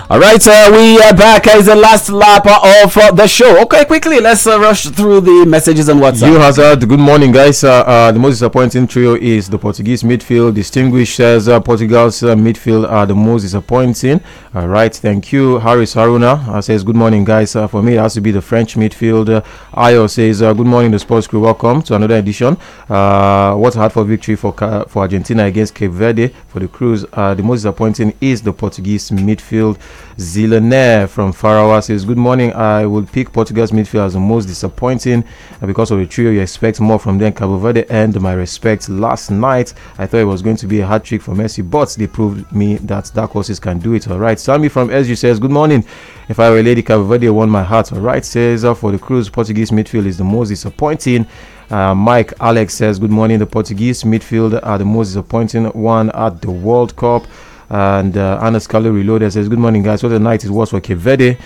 All right, we are back. It's the last lap of the show. Okay, quickly, let's rush through the messages on WhatsApp. You Hazard, good morning, guys. The most disappointing trio is the Portuguese midfield. Distinguished says Portugal's midfield are the most disappointing. All right, thank you. Harris Haruna says, good morning, guys. For me, it has to be the French midfield. Ayo says, good morning, the sports crew. Welcome to another edition. What's hard for victory for Argentina against Cape Verde? For the Crews, the most disappointing is the Portuguese midfield. Zilaner from Farawa says, good morning. I will pick Portugal's midfield as the most disappointing because of the trio. You expect more from them. Cabo Verde earned my respect last night. I thought it was going to be a hat trick for Messi, but they proved me that dark horses can do it. All right, Sammy from SG says, good morning. If I were a lady, Cabo Verde won my heart. All right, says for the Crews, Portuguese midfield is the most disappointing. Mike Alex says, good morning. The Portuguese midfield are the most disappointing one at the World Cup. And Anna Scully Reloaded says, good morning, guys. What a night it was for Cape Verde.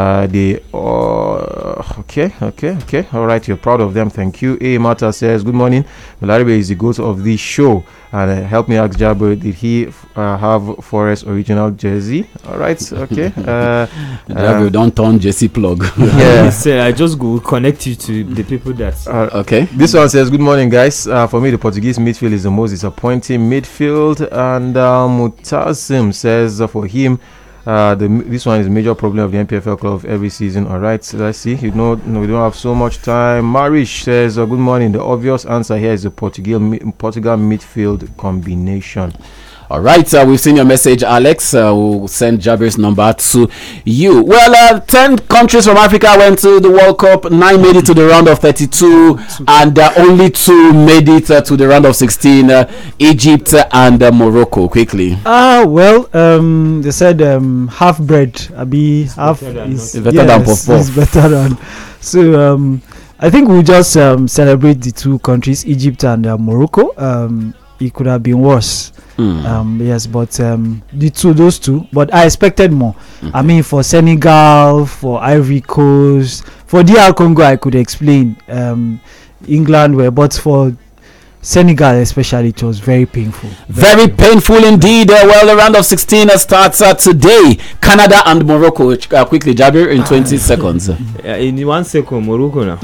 Okay. All right, you're proud of them. Thank you. A Mata says, good morning. Malaribe is the goat of this show. And help me ask Jabber, did he have Forest original jersey? All right, okay. Jabber, don't turn Jesse plug. Yeah, I just go connect you to the people that. Okay. This one says, good morning, guys. For me, the Portuguese midfield is the most disappointing midfield. And Mutazim says, for him, this one is a major problem of the NPFL club every season. All right, so let's see. We don't have so much time. Marish says, good morning. The obvious answer here is the Portugal midfield combination. All right, we've seen your message, Alex. We'll send Jabber's number to you. Well, 10 countries from Africa went to the World Cup. 9 made it to the round of 32, and only 2 made it to the round of 16. Egypt and Morocco. Quickly. They said half bread, half is better than puff. It's better than. So I think we'll just celebrate the 2 countries, Egypt and Morocco. It could have been worse. Yes, but those two. But I expected more. Okay. I mean, for Senegal, for Ivory Coast, for DR Congo, I could explain. England were, but for Senegal especially, it was very painful. Very painful indeed. The round of 16 starts today. Canada and Morocco. Quickly, Jabir, in 20 seconds. In 1 second, Morocco now.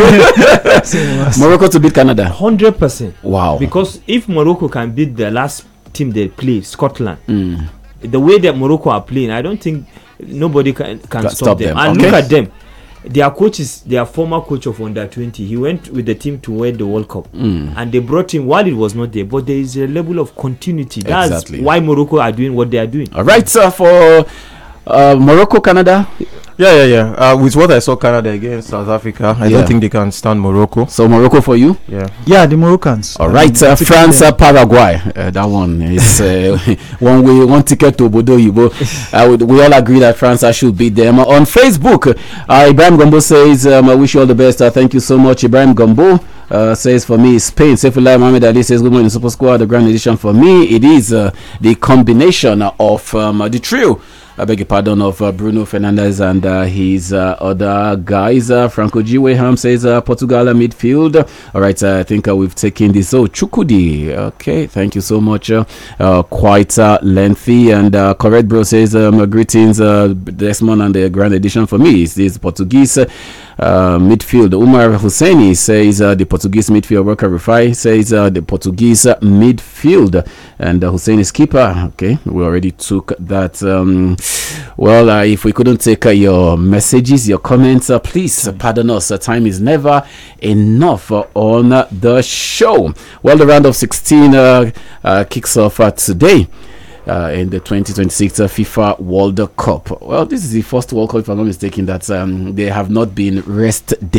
Morocco to beat Canada. 100%. Wow. Because if Morocco can beat the last team they play, Scotland, the way that Morocco are playing, I don't think nobody can stop them. And look at them. Their coach is their former coach of under-20. He went with the team to win the World Cup, and they brought him while it was not there. But there is a level of continuity. That's why Morocco are doing what they are doing. All right, for Morocco, Canada. Yeah. With what I saw Canada against South Africa, I don't think they can stand Morocco. So Morocco for you? Yeah, the Moroccans. All right, France, Paraguay. That one is one ticket to Bodo Yibo. We all agree that France should beat them. On Facebook, Ibrahim Gombo says, I wish you all the best. Thank you so much, Ibrahim Gombo. Says for me, Spain. Saifullah Mohamed Ali says, good morning, Super Squad. The grand edition for me, it is the combination of the trio. I beg your pardon, of Bruno Fernandes and his other guys. Franco G. Weham says Portugal midfield. All right, I think we've taken this. Oh, Chukudi. Okay, thank you so much. Quite lengthy. And Correct Bro says greetings, Desmond, and the grand edition for me. It's this Portuguese midfield. Umar Husseini says the Portuguese midfield. Worker Rufai says the Portuguese midfield. And Husseini's keeper. Okay, we already took that. If we couldn't take your messages, your comments, please pardon us. Time is never enough on the show. Well, the round of 16 kicks off today in the 2026 FIFA World Cup. Well, this is the first World Cup, if I'm not mistaken, that they have not been rest day.